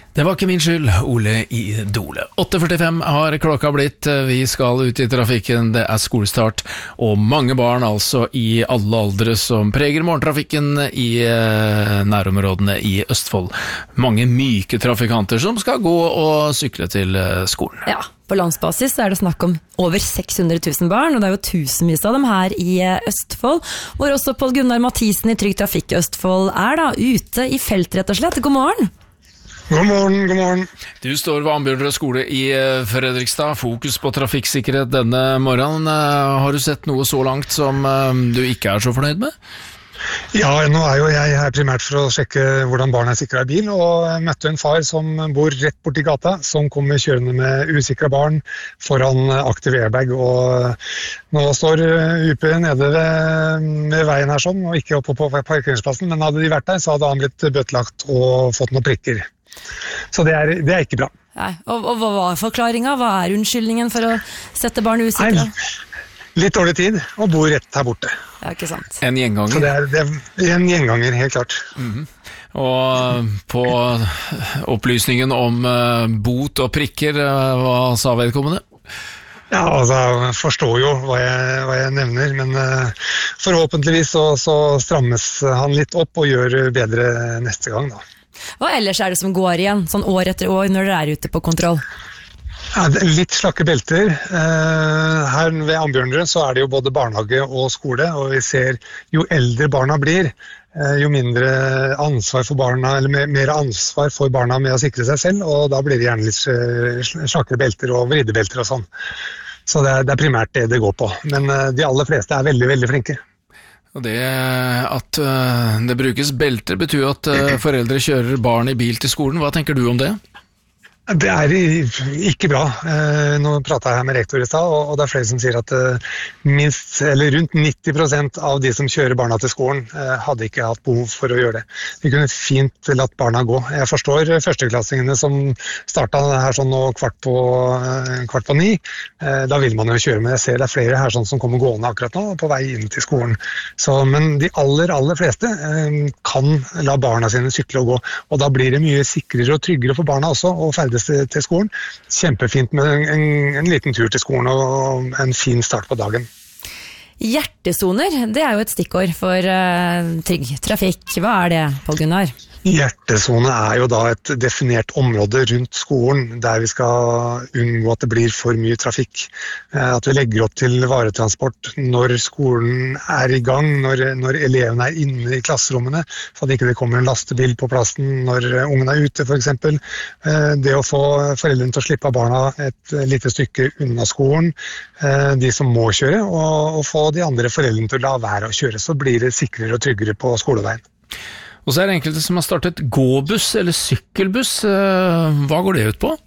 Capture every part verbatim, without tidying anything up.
Det var ikke min skyld, Ole i Dole. åtte førtifem har klokka blitt, vi skal ut i trafikken, det er skolestart, og mange barn altså i alle aldre som preger morgentrafikken i nærområdene i Østfold. Mange myke trafikanter som skal gå og sykle til skolen. Ja, på landsbasis er det snakk om over seks hundre tusen barn, og det er jo tusenvis av dem her i Østfold, hvor også Pål Gunnar Mathisen i Trygg Trafikk Østfold er da ute i felt rett og slett. God morgen! God morgen, god morgen. Du står ved Ambjørnrud skole i Fredrikstad. Fokus på trafikksikkerhet denne morgenen. Har du sett noe så langt som du ikke er så fornøyd med? Ja, nå er jo jeg her primært for å sjekke hvordan barn er sikret i bil, og jeg møtte en far som bor rett borti gata, som kommer kjørende med usikre barn foran aktiv airbag, og nå står U P nede ved, ved veien her sånn, og ikke oppe på parkeringsplassen, men hadde de vært der, så hadde han blitt bøtelagt og fått noen prikker. Så det er, det er ikke bra. Nei, og, og hva var forklaringen? Hva er unnskyldningen for å sette barn usikre? Nei, litt dårlig tid, og bor rett her borte. Ja, ikke sant. En gjenganger. Så det er, det er en gjenganger, helt klart. Mm-hmm. Og på opplysningen om uh, bot og prikker, uh, hva sa vedkommende? Ja, altså, jeg forstår jo hva jeg, hva jeg nevner, men uh, forhåpentligvis så, så strammes han litt opp og gjør bedre neste gang, da. Hva ellers er det som går igjen, sånn år etter år når dere er ute på kontroll? Ja, litt slakke belter. Her ved Ambjørnrud så er det jo både barnehage og skole, og vi ser jo eldre barna blir, jo mindre ansvar for barna, eller mer ansvar for barna med å sikre seg selv, og da blir det gjerne litt slakkere belter og vridebelter og sånn. Så det er, det er primært det det går på. Men de aller fleste er veldig, veldig flinke. Og det at uh, det brukes belter betyr at uh, foreldre kjører barn i bil til skolen. Hva tenker du om det? Det er ikke bra. Nå pratet jeg her med rektor i stad, og det er flere som sier at minst, eller rundt nitti prosent av de som kjører barna til skolen hadde ikke hatt behov for å gjøre det. Vi kunne fint latt barna gå. Jeg forstår førsteklassingene som startet her sånn nå kvart på, kvart på ni. Da vil man jo kjøre, men jeg ser det er flere her sånn som kommer gående akkurat nå på vei inn til skolen. Så, men de aller, aller fleste kan la barna sine sykle og gå, og da blir det mye sikrere og tryggere for barna også å ferdes til skolen. Kjempefint med en, en liten tur til skolen og en fin start på dagen. Hjertesoner, det er jo et stikkord for uh, trygg trafikk. Hva er det, Pål Gunnar? Hjertesone er jo da et definert område rundt skolen der vi skal unngå at det blir for mye trafikk. At vi legger opp til varetransport når skolen er i gang, når, når elevene er inne i klasserommene, så at ikke det kommer en lastebil på plassen når ungene er ute for eksempel. Det å få foreldrene til å slippe av barna et lite stykke unna skolen, de som må kjøre, og, og få de andre foreldrene til å la være å kjøre, så blir det sikrere og tryggere på skoleveien. Og så er det enkelte som har startet gåbuss eller sykkelbuss. Hva går det ut på?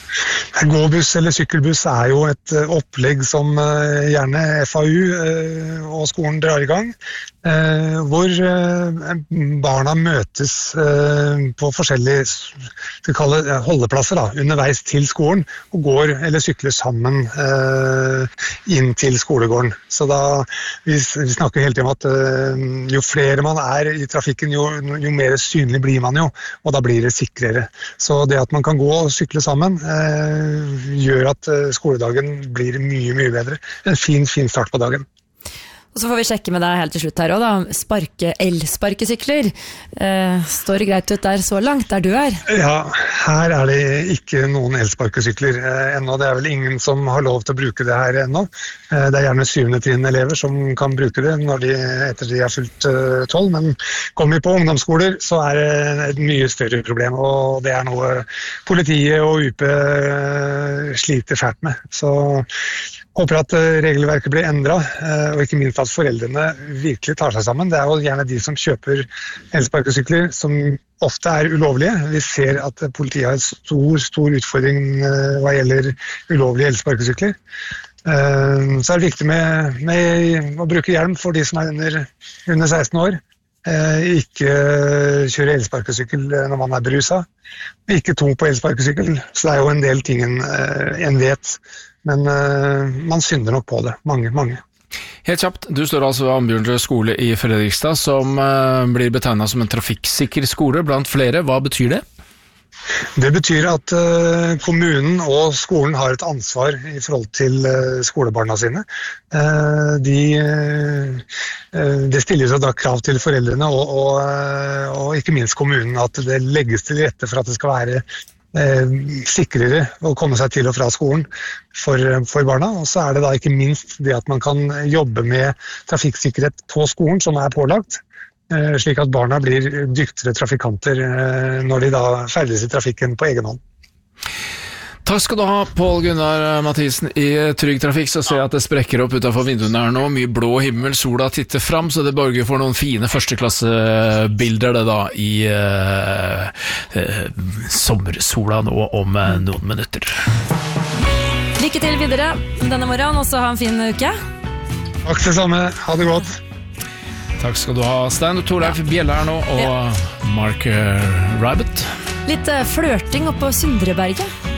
Gåbuss eller sykkelbuss er jo et opplegg som gjerne F A U og skolen drar i gang, hvor barna møtes på forskjellige skal vi kalle det, holdeplasser da, underveis til skolen, og går eller sykler sammen inn til skolegården. Så da, vi, vi snakker hele tiden om at jo flere man er i trafikken, jo, jo mer synlig blir man jo, og da blir det sikrere. Så det at man kan gå og sykle sammen, gjør at skoledagen blir mye, mye bedre. En fin, fin start på dagen. Og så får vi sjekke med deg helt til slutt her også da, sparke, el-sparkesykler. Eh, står det greit ut der så langt, der du er? Ja, her er det ikke noen elsparkesykler eh, ennå. Det er vel ingen som har lov til å bruke det her ennå. Eh, det er gjerne syvende trinn elever som kan bruke det når de, etter de har fylt tolv, eh, men kommer vi på ungdomsskoler, så er det et mye større problem, og det er noe politiet og U P sliter fælt med. Så håper at regelverket blir endret, og ikke minst at foreldrene virkelig tar seg sammen. Det er jo gjerne de som kjøper elsparkesykler som ofte er ulovlige. Vi ser at politiet har en stor, stor utfordring hva gjelder ulovlige elsparkesykler. Så er det viktig med, med å bruke hjelm for de som er under, under seksten år. Ikke kjøre elsparkesykkel når man er beruset. Ikke to på elsparkesykkel, så det er jo en del ting en, en vet. Men uh, man synder nok på det, mange, mange. Helt kjapt, du står altså ved Ambjørnrud skole i Fredrikstad, som uh, blir betegnet som en trafikksikker skole blant flere. Hva betyr det? Det betyr at uh, kommunen og skolen har et ansvar i forhold til uh, skolebarna sine. Uh, de, uh, det stilles jo da krav til foreldrene og, og, uh, og ikke minst kommunen at det legges til rette for at det skal være uh, sikrere å komme seg til og fra skolen for, for barna. Og så er det da ikke minst det at man kan jobbe med trafikksikkerhet på skolen som er pålagt, slik at barna blir dyktigere trafikanter når de da ferdes i trafikken på egen hånd. Takk skal du ha, Pål Gunnar Mathisen i Trygg Trafikk. Så ser jeg at det sprekker opp utenfor vinduene her nå. Mye blå himmel, sola titter fram, så det borger for noen fine førsteklassebilder det da i uh, uh, sommersola nå om uh, noen minutter. Lykke til videre denne morgenen, og så ha en fin uke. Takk det samme, ha det godt. Takk skal du ha, Stein Torleif Bjelle her nå, og ja. Mark uh, Rabbit. Litt uh, flørting oppe på Sundreberget.